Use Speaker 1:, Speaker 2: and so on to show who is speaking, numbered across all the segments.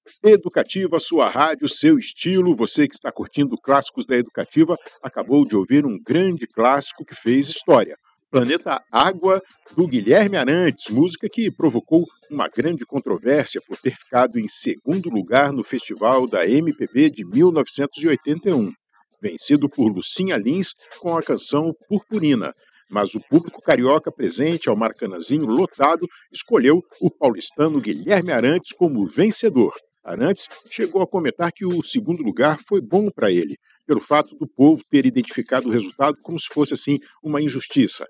Speaker 1: Educativa, sua rádio, seu estilo. Você que está curtindo clássicos da Educativa, acabou de ouvir um grande clássico que fez história. Planeta Água, do Guilherme Arantes, música que provocou uma grande controvérsia por ter ficado em segundo lugar no Festival da MPB de 1981, vencido por Lucinha Lins com a canção Purpurina. Mas o público carioca presente ao Maracanãzinho lotado escolheu o paulistano Guilherme Arantes como vencedor. Arantes chegou a comentar que o segundo lugar foi bom para ele, pelo fato do povo ter identificado o resultado como se fosse, assim, uma injustiça.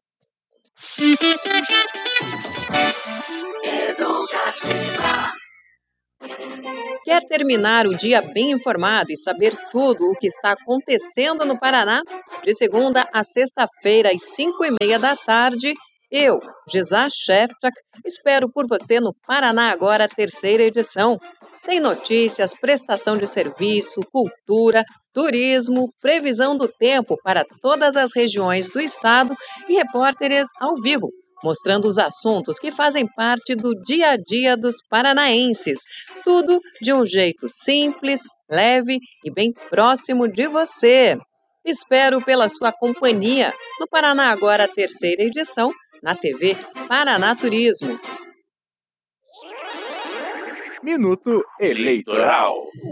Speaker 2: Quer terminar o dia bem informado e saber tudo o que está acontecendo no Paraná? De segunda a sexta-feira, às 5h30 da tarde, eu, Gisá Shefchak, espero por você no Paraná Agora, terceira edição. Tem notícias, prestação de serviço, cultura, turismo, previsão do tempo para todas as regiões do estado e repórteres ao vivo, mostrando os assuntos que fazem parte do dia a dia dos paranaenses. Tudo de um jeito simples, leve e bem próximo de você. Espero pela sua companhia no Paraná Agora, terceira edição, na TV Paraná Turismo.
Speaker 3: Minuto Eleitoral.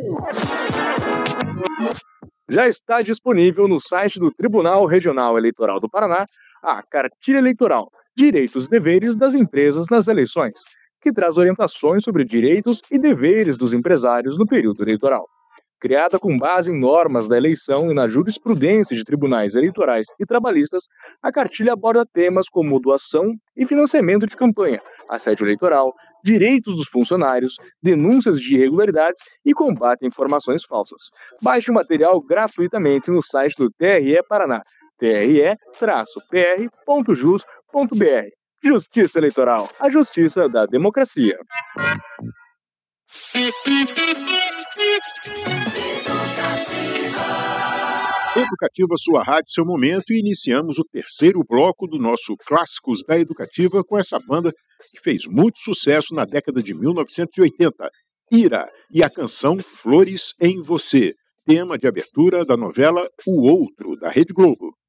Speaker 3: Já está disponível no site do Tribunal Regional Eleitoral do Paraná a Cartilha Eleitoral, Direitos e Deveres das Empresas nas Eleições, que traz orientações sobre direitos e deveres dos empresários no período eleitoral. Criada com base em normas da eleição e na jurisprudência de tribunais eleitorais e trabalhistas, a cartilha aborda temas como doação e financiamento de campanha, assédio eleitoral, direitos dos funcionários, denúncias de irregularidades e combate a informações falsas. Baixe o material gratuitamente no site do TRE Paraná, tre-pr.jus.br. Justiça Eleitoral, a justiça da democracia.
Speaker 1: Educativa, sua rádio, seu momento, e iniciamos o terceiro bloco do nosso Clássicos da Educativa com essa banda que fez muito sucesso na década de 1980, Ira, e a canção Flores em Você, tema de abertura da novela O Outro, da Rede Globo.